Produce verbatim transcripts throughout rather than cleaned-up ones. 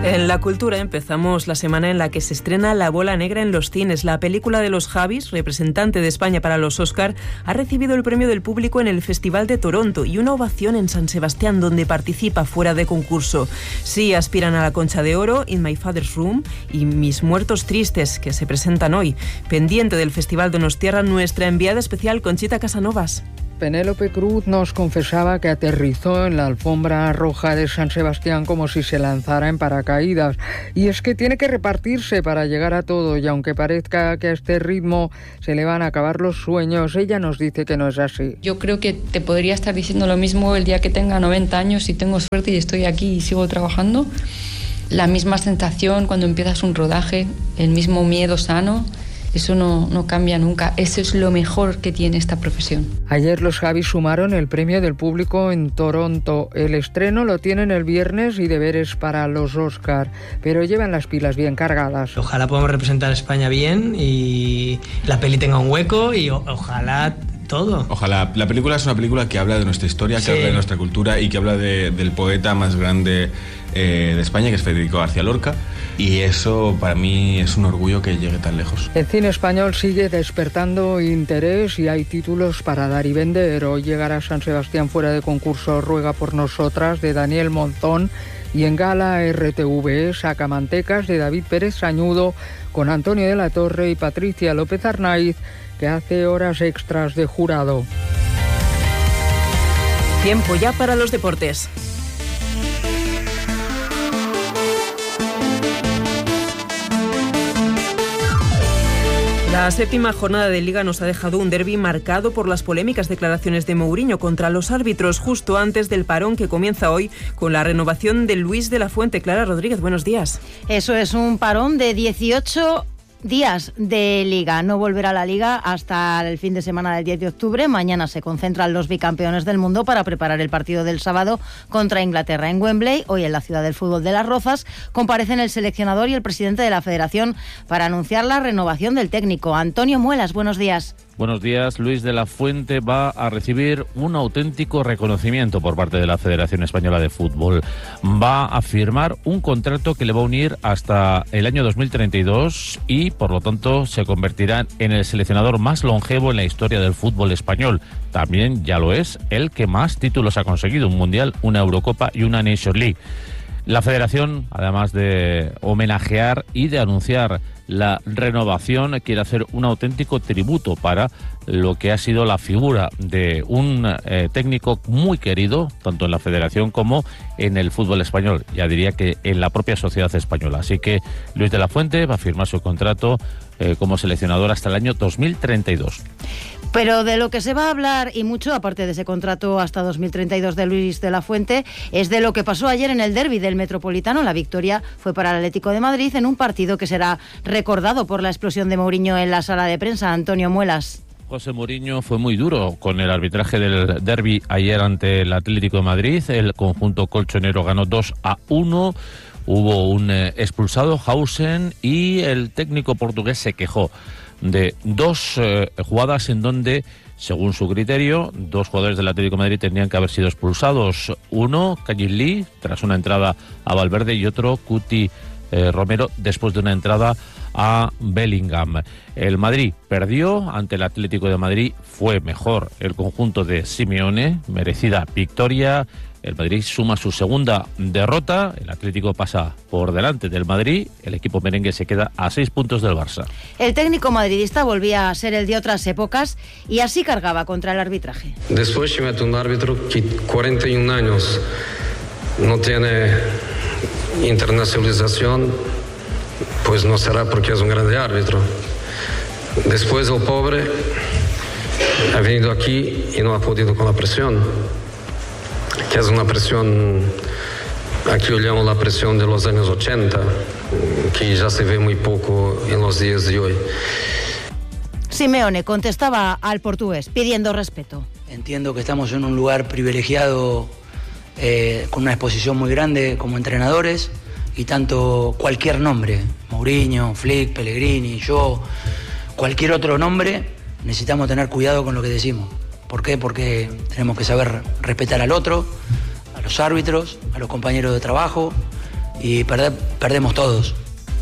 En la cultura empezamos la semana en la que se estrena La bola negra en los cines. La película de los Javis, representante de España para los Oscar, ha recibido el premio del público en el Festival de Toronto y una ovación en San Sebastián, donde participa fuera de concurso. Sí aspiran a la Concha de Oro, In My Father's Room y Mis muertos tristes, que se presentan hoy. Pendiente del Festival Donostiarra, nuestra enviada especial Conchita Casanovas. Penélope Cruz nos confesaba que aterrizó en la alfombra roja de San Sebastián como si se lanzara en paracaídas. Y es que tiene que repartirse para llegar a todo, y aunque parezca que a este ritmo se le van a acabar los sueños, ella nos dice que no es así. Yo creo que te podría estar diciendo lo mismo el día que tenga noventa años y tengo suerte y estoy aquí y sigo trabajando. La misma sensación cuando empiezas un rodaje, el mismo miedo sano. Eso no, no cambia nunca. Eso es lo mejor que tiene esta profesión. Ayer los Javis sumaron el premio del público en Toronto. El estreno lo tienen el viernes y deberes para los Oscar, pero llevan las pilas bien cargadas. Ojalá podamos representar a España bien y la peli tenga un hueco y o- ojalá todo. Ojalá. La película es una película que habla de nuestra historia, que sí. habla de nuestra cultura y que habla de, del poeta más grande eh, de España, que es Federico García Lorca. Y eso para mí es un orgullo que llegue tan lejos. El cine español sigue despertando interés y hay títulos para dar y vender. Hoy llegará San Sebastián fuera de concurso Ruega por nosotras, de Daniel Monzón, y en gala R T V Sacamantecas, de David Pérez Sañudo, con Antonio de la Torre y Patricia López Arnaiz, que hace horas extras de jurado. Tiempo ya para los deportes. La séptima jornada de Liga nos ha dejado un derbi marcado por las polémicas declaraciones de Mourinho contra los árbitros justo antes del parón que comienza hoy con la renovación de Luis de la Fuente. Clara Rodríguez, buenos días. Eso es, un parón de dieciocho días de Liga. No volverá a la Liga hasta el fin de semana del diez de octubre. Mañana se concentran los bicampeones del mundo para preparar el partido del sábado contra Inglaterra en Wembley. Hoy en la ciudad del fútbol de Las Rozas comparecen el seleccionador y el presidente de la Federación para anunciar la renovación del técnico. Antonio Muelas, buenos días. Buenos días. Luis de la Fuente va a recibir un auténtico reconocimiento por parte de la Federación Española de Fútbol. Va a firmar un contrato que le va a unir hasta el año dos mil treinta y dos y, por lo tanto, se convertirá en el seleccionador más longevo en la historia del fútbol español. También ya lo es el que más títulos ha conseguido, un Mundial, una Eurocopa y una Nations League. La Federación, además de homenajear y de anunciar la renovación, quiere hacer un auténtico tributo para lo que ha sido la figura de un eh, técnico muy querido, tanto en la Federación como en el fútbol español, ya diría que en la propia sociedad española. Así que Luis de la Fuente va a firmar su contrato eh, como seleccionador hasta el año dos mil treinta y dos. Pero de lo que se va a hablar, y mucho, aparte de ese contrato hasta dos mil treinta y dos de Luis de la Fuente, es de lo que pasó ayer en el derbi del Metropolitano. La victoria fue para el Atlético de Madrid en un partido que será recordado por la explosión de Mourinho en la sala de prensa. Antonio Muelas. José Mourinho fue muy duro con el arbitraje del derbi ayer ante el Atlético de Madrid. El conjunto colchonero ganó dos a uno. Hubo un eh, expulsado, Hausen, y el técnico portugués se quejó de dos eh, jugadas en donde, según su criterio, dos jugadores del Atlético de Madrid tendrían que haber sido expulsados. Uno, Kajili, tras una entrada a Valverde, y otro, Cuti eh, Romero, después de una entrada a Bellingham. El Madrid perdió ante el Atlético de Madrid, fue mejor el conjunto de Simeone, merecida victoria. El Madrid suma su segunda derrota, el Atlético pasa por delante del Madrid, el equipo merengue se queda a seis puntos del Barça. El técnico madridista volvía a ser el de otras épocas y así cargaba contra el arbitraje. Después se mete un árbitro que cuarenta y un años no tiene internacionalización, pues no será porque es un grande árbitro. Después el pobre ha venido aquí y no ha podido con la presión, que es una presión, aquí yo llamo la presión de los años ochenta, que ya se ve muy poco en los días de hoy. Simeone contestaba al portugués pidiendo respeto. Entiendo que estamos en un lugar privilegiado, eh, con una exposición muy grande como entrenadores, y tanto cualquier nombre, Mourinho, Flick, Pellegrini, yo, cualquier otro nombre, necesitamos tener cuidado con lo que decimos. ¿Por qué? Porque tenemos que saber respetar al otro, a los árbitros, a los compañeros de trabajo, y perder, perdemos todos.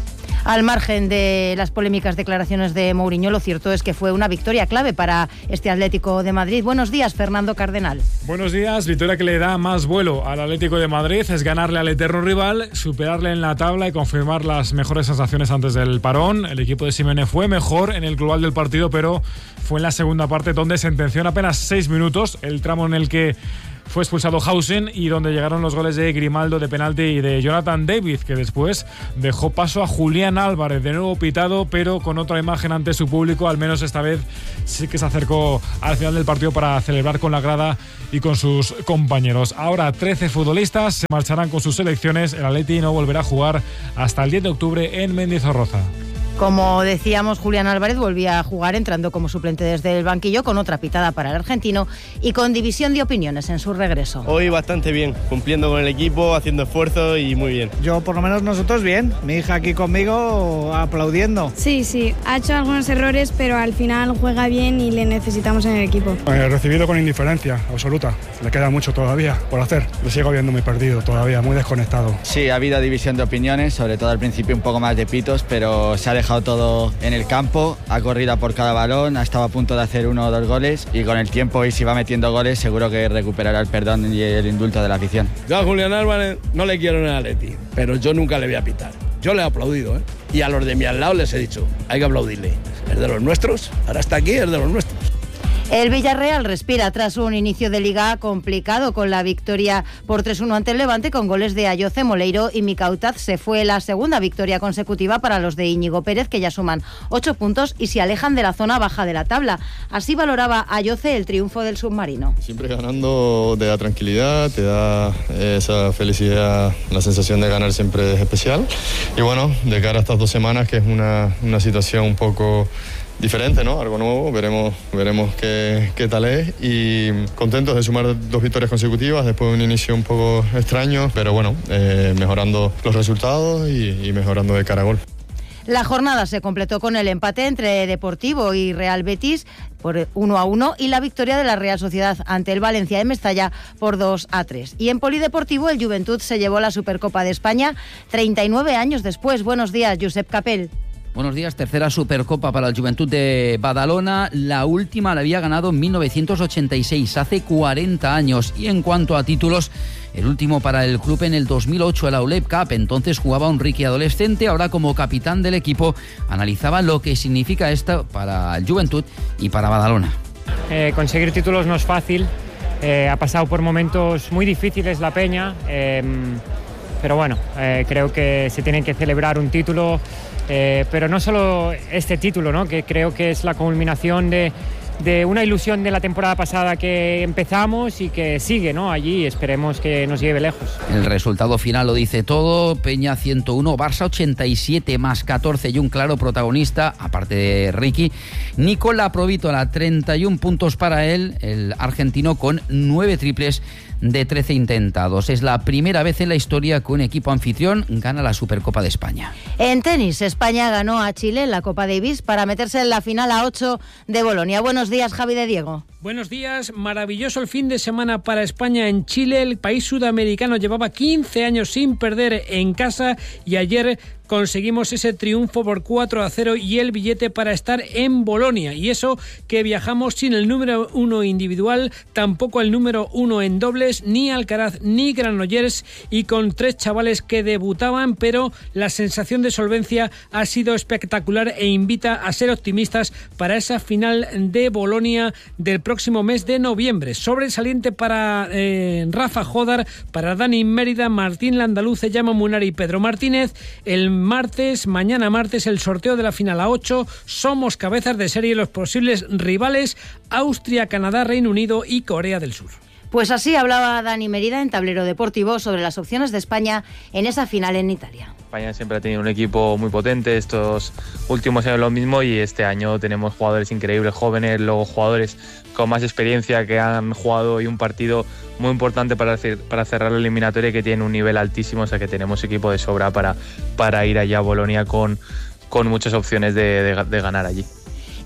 Al margen de las polémicas declaraciones de Mourinho, lo cierto es que fue una victoria clave para este Atlético de Madrid. Buenos días, Fernando Cardenal. Buenos días. Victoria que le da más vuelo al Atlético de Madrid, es ganarle al eterno rival, superarle en la tabla y confirmar las mejores sensaciones antes del parón. El equipo de Simeone fue mejor en el global del partido, pero fue en la segunda parte donde sentenció en apenas seis minutos, el tramo en el que fue expulsado Hausen y donde llegaron los goles de Grimaldo de penalti y de Jonathan David, que después dejó paso a Julián Álvarez, de nuevo pitado, pero con otra imagen ante su público. Al menos esta vez sí que se acercó al final del partido para celebrar con la grada y con sus compañeros. Ahora trece futbolistas se marcharán con sus selecciones. El Atleti no volverá a jugar hasta el diez de octubre en Mendizorroza. Como decíamos, Julián Álvarez volvía a jugar entrando como suplente desde el banquillo, con otra pitada para el argentino y con división de opiniones en su regreso. Hoy bastante bien, cumpliendo con el equipo, haciendo esfuerzo y muy bien. Yo, por lo menos nosotros bien, mi hija aquí conmigo aplaudiendo. Sí, sí, ha hecho algunos errores, pero al final juega bien y le necesitamos en el equipo. He recibido con indiferencia absoluta, le queda mucho todavía por hacer, lo sigo viendo muy perdido todavía, muy desconectado. Sí, ha habido división de opiniones, sobre todo al principio un poco más de pitos, pero se ha dejado todo en el campo, ha corrido por cada balón, ha estado a punto de hacer uno o dos goles y con el tiempo, y si va metiendo goles, seguro que recuperará el perdón y el indulto de la afición. Yo a Julián Álvarez no le quiero en el Atleti, pero yo nunca le voy a pitar. Yo le he aplaudido, ¿eh? Y a los de mi al lado les he dicho, hay que aplaudirle. Es de los nuestros, ahora está aquí, es de los nuestros. El Villarreal respira tras un inicio de Liga complicado con la victoria por tres uno ante el Levante con goles de Ayoce, Moleiro y Micautaz. Se fue la segunda victoria consecutiva para los de Íñigo Pérez, que ya suman ocho puntos y se alejan de la zona baja de la tabla. Así valoraba Ayoce el triunfo del submarino. Siempre ganando te da tranquilidad, te da esa felicidad, la sensación de ganar siempre es especial. Y bueno, de cara a estas dos semanas, que es una, una situación un poco diferente, ¿no? Algo nuevo, veremos, veremos qué, qué tal es, y contentos de sumar dos victorias consecutivas después de un inicio un poco extraño, pero bueno, eh, mejorando los resultados y, y mejorando de cara a gol. La jornada se completó con el empate entre Deportivo y Real Betis por uno a uno y la victoria de la Real Sociedad ante el Valencia de Mestalla por dos a tres. Y en polideportivo el Juventud se llevó la Supercopa de España treinta y nueve años después. Buenos días, Josep Capel. Buenos días, tercera Supercopa para el Juventud de Badalona. La última la había ganado en mil novecientos ochenta y seis, hace cuarenta años. Y en cuanto a títulos, el último para el club en el dos mil ocho, la U L E P Cup. Entonces jugaba un Ricky adolescente, ahora como capitán del equipo analizaba lo que significa esto para el Juventud y para Badalona. Eh, conseguir títulos no es fácil, eh, ha pasado por momentos muy difíciles la Peña, eh, pero bueno, eh, creo que se tiene que celebrar un título. Eh, pero no solo este título, ¿no? Que creo que es la culminación de, de una ilusión de la temporada pasada que empezamos y que sigue, ¿no? Allí, esperemos que nos lleve lejos. El resultado final lo dice todo. Peña ciento uno, Barça ochenta y siete más catorce, y un claro protagonista, aparte de Ricky, Nicola Provítola, treinta y un puntos para él, el argentino con nueve triples de trece intentados. Es la primera vez en la historia que un equipo anfitrión gana la Supercopa de España. En tenis, España ganó a Chile en la Copa Davis para meterse en la final a ocho de Bolonia. Buenos días, Javi de Diego. Buenos días, maravilloso el fin de semana para España en Chile. El país sudamericano llevaba quince años sin perder en casa y ayer conseguimos ese triunfo por cuatro a cero y el billete para estar en Bolonia. Y eso que viajamos sin el número uno individual, tampoco el número uno en dobles, ni Alcaraz ni Granollers, y con tres chavales que debutaban, pero la sensación de solvencia ha sido espectacular e invita a ser optimistas para esa final de Bolonia del próximo mes de noviembre. Sobresaliente para eh, Rafa Jodar, para Dani Mérida, Martín Landaluce, Llama Munari y Pedro Martínez. El martes, mañana martes, el sorteo de la final a ocho. Somos cabezas de serie los posibles rivales: Austria, Canadá, Reino Unido y Corea del Sur. Pues así hablaba Dani Mérida en Tablero Deportivo sobre las opciones de España en esa final en Italia. España siempre ha tenido un equipo muy potente, estos últimos años lo mismo, y este año tenemos jugadores increíbles, jóvenes, luego jugadores con más experiencia que han jugado hoy un partido muy importante para, para cerrar la eliminatoria, que tiene un nivel altísimo, o sea que tenemos equipo de sobra para, para ir allá a Bolonia con, con muchas opciones de, de, de ganar allí.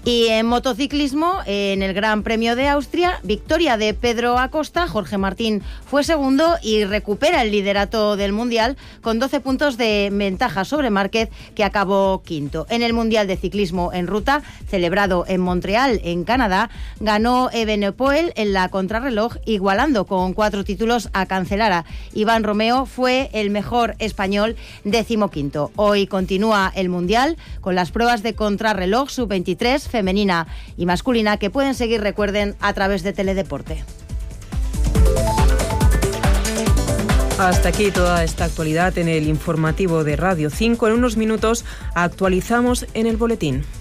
Y en motociclismo, en el Gran Premio de Austria, victoria de Pedro Acosta, Jorge Martín fue segundo y recupera el liderato del Mundial con doce puntos de ventaja sobre Márquez, que acabó quinto. En el Mundial de Ciclismo en Ruta, celebrado en Montreal, en Canadá, ganó Evenepoel en la contrarreloj, igualando con cuatro títulos a Cancellara. Iván Romeo fue el mejor español, decimoquinto. Hoy continúa el Mundial con las pruebas de contrarreloj sub veintitrés, femenina y masculina, que pueden seguir, recuerden, a través de Teledeporte. Hasta aquí toda esta actualidad en el informativo de Radio cinco. En unos minutos actualizamos en el boletín.